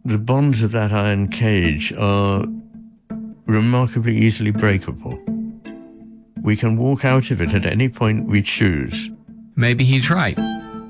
The bonds of that iron cage are remarkably easily breakable. We can walk out of it at any point we choose. Maybe he's right.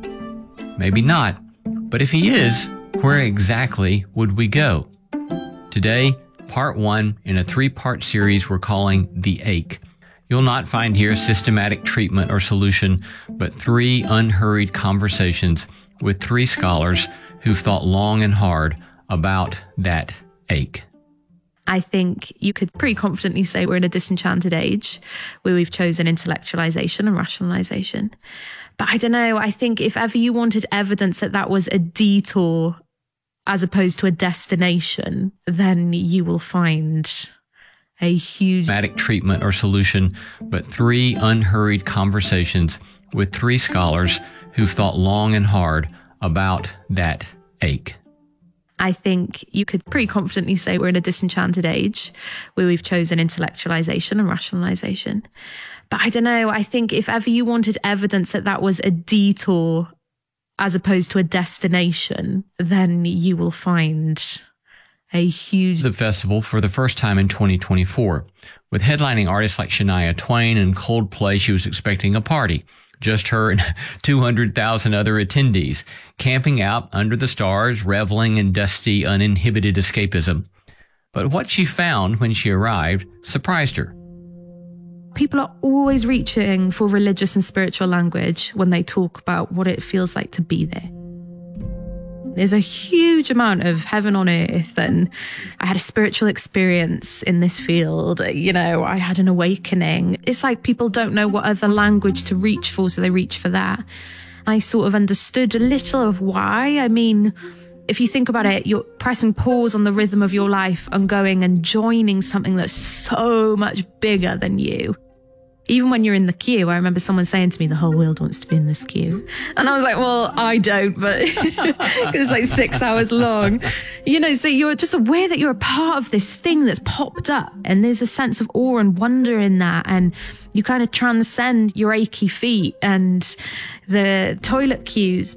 Maybe not. But if he is, where exactly would we go? Today, part 1 in a 3-part series we're calling The Ache. You'll not find here systematic treatment or solution, but 3 unhurried conversations with 3 scholars who've thought long and hard about that ache. I think you could pretty confidently say we're in a disenchanted age where we've chosen intellectualization and rationalization. But I don't know, I think if ever you wanted evidence that that was a detour as opposed to a destination, then you will find a huge systematic treatment or solution, but 3 unhurried conversations with 3 scholars who've thought long and hard about that ache. I think you could pretty confidently say we're in a disenchanted age where we've chosen intellectualization and rationalization. But I don't know, I think if ever you wanted evidence that that was a detour as opposed to a destination, then you will find a huge... The festival for the first time in 2024. With headlining artists like Shania Twain and Coldplay, she was expecting a party. Just her and 200,000 other attendees, camping out under the stars, reveling in dusty, uninhibited escapism. But what she found when she arrived surprised her. People are always reaching for religious and spiritual language when they talk about what it feels like to be there. There's a huge amount of heaven on earth, and I had a spiritual experience in this field. You know, I had an awakening. It's like people don't know what other language to reach for, so they reach for that. I sort of understood a little of why. I mean, if you think about it, you're pressing pause on the rhythm of your life and going and joining something that's so much bigger than you. Even when you're in the queue, I remember someone saying to me, the whole world wants to be in this queue. And I was like, well, I don't, but it's like 6 hours long. You know, so you're just aware that you're a part of this thing that's popped up. And there's a sense of awe and wonder in that. And you kind of transcend your achy feet and the toilet queues.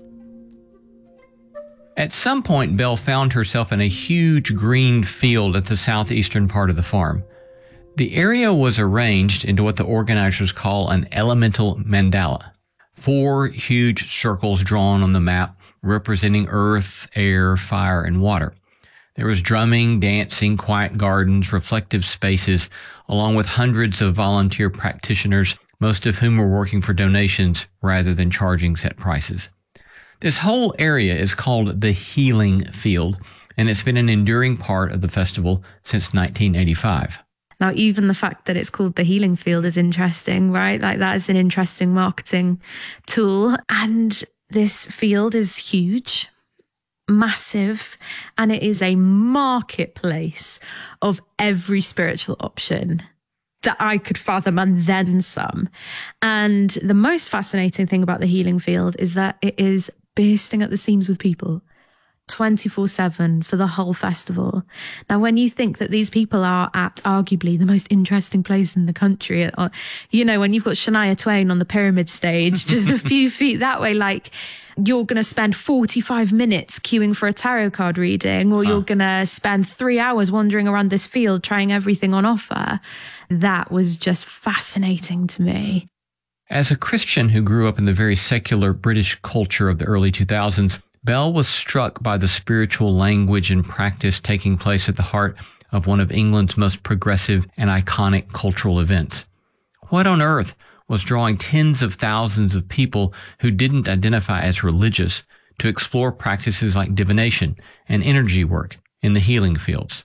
At some point, Belle found herself in a huge green field at the southeastern part of the farm. The area was arranged into what the organizers call an elemental mandala. 4 huge circles drawn on the map representing earth, air, fire, and water. There was drumming, dancing, quiet gardens, reflective spaces, along with hundreds of volunteer practitioners, most of whom were working for donations rather than charging set prices. This whole area is called the Healing Field, and it's been an enduring part of the festival since 1985. Now, even the fact that it's called the Healing Field is interesting, right? Like, that is an interesting marketing tool. And this field is huge, massive, and it is a marketplace of every spiritual option that I could fathom, and then some. And the most fascinating thing about the Healing Field is that it is bursting at the seams with people 24/7 for the whole festival. Now, when you think that these people are at arguably the most interesting place in the country, you know, when you've got Shania Twain on the pyramid stage, just a few feet that way, like, you're going to spend 45 minutes queuing for a tarot card reading, or you're going to spend 3 hours wandering around this field trying everything on offer. That was just fascinating to me. As a Christian who grew up in the very secular British culture of the early 2000s, Belle was struck by the spiritual language and practice taking place at the heart of one of England's most progressive and iconic cultural events. What on earth was drawing tens of thousands of people who didn't identify as religious to explore practices like divination and energy work in the healing fields?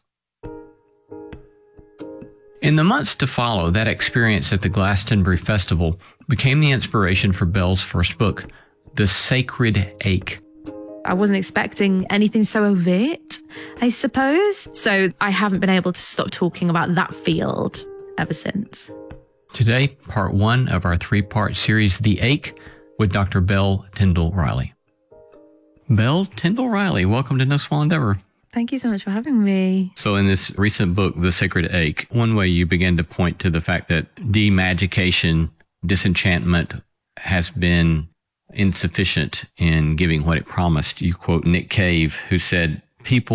In the months to follow, that experience at the Glastonbury Festival became the inspiration for Belle's first book, The Sacred Ache. I wasn't expecting anything so overt, I suppose. So I haven't been able to stop talking about that field ever since. Today, part 1 of our 3-part series, The Ache, with Dr. Belle Tyndall Riley. Belle Tyndall Riley, welcome to No Small Endeavor. Thank you so much for having me. So in this recent book, The Sacred Ache, one way you began to point to the fact that demagication, disenchantment has been insufficient in giving what it promised. You quote Nick Cave, who said, people